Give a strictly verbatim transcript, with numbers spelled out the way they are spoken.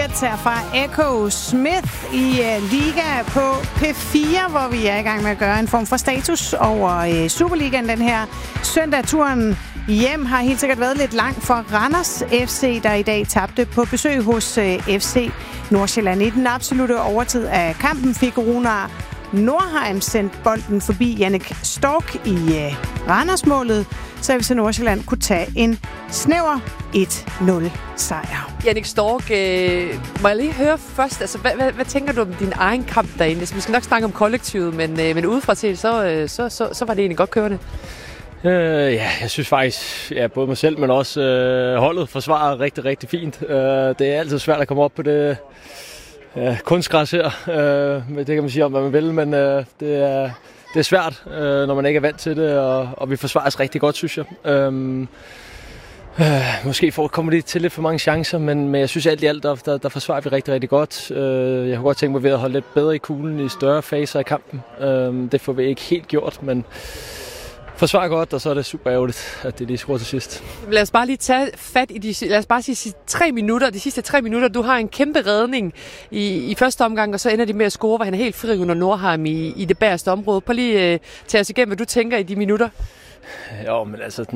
Highlights her fra Echo Smith i uh, Liga på P fire, hvor vi er i gang med at gøre en form for status over uh, Superligaen den her søndag. Turen hjem har helt sikkert været lidt lang for Randers F C, der i dag tabte på besøg hos uh, F C Nordsjælland. I den absolutte overtid af kampen fik Runar Nordheim sendt bolden forbi Jannik Stork i uh, Randersmålet, så F C Nordsjælland kunne tage en snæver et nul sejr. Jannik Stork, øh, må jeg lige høre først, altså, hvad, hvad, hvad tænker du om din egen kamp derinde? Altså, vi skal nok snakke om kollektivet, men, øh, men udefra set, så, øh, så, så, så var det egentlig godt kørende. Øh, ja, jeg synes faktisk, ja, både mig selv, men også øh, holdet forsvarer rigtig, rigtig fint. Øh, det er altid svært at komme op på det øh, kunstgræs her. Øh, det kan man sige om, hvad man vil, men øh, det, er, det er svært, øh, når man ikke er vant til det, og, og vi forsvarer os rigtig godt, synes jeg. Øh, øh, måske får, kommer det til lidt for mange chancer, men, men jeg synes alt i alt, der, der, der forsvarer vi rigtig, rigtig godt. Øh, jeg kunne godt tænke mig ved at holde lidt bedre i kuglen i større faser af kampen. Øh, det får vi ikke helt gjort, men forsvarer godt, og så er det super ærgerligt, at det lige skruer til sidst. Lad os bare lige tage fat i de, lad os bare sige tre minutter, de sidste tre minutter. Du har en kæmpe redning i, i første omgang, og så ender de med at score, hvor han er helt fri under Nordheim i, i det bagerste område. Prøv lige uh, tage os igennem, hvad du tænker i de minutter. Jo, men altså,